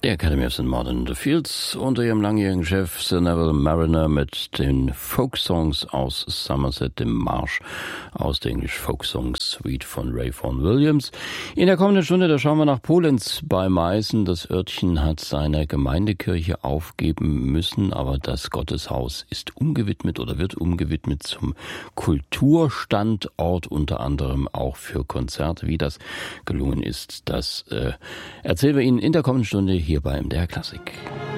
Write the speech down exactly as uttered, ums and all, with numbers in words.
Der Academy of Saint Martin in the Fields unter ihrem langjährigen Chef Sir Neville Marriner mit den Folksongs aus Somerset, dem Marsch aus der English Folksong Suite von Ray Vaughan Williams. In der kommenden Stunde, da schauen wir nach Polenz bei Meißen. Das Örtchen hat seine Gemeindekirche aufgeben müssen, aber das Gotteshaus ist umgewidmet oder wird umgewidmet zum Kulturstandort, unter anderem auch für Konzerte. Wie das gelungen ist, das äh, erzählen wir Ihnen in der kommenden Stunde hier bei M D R Klassik.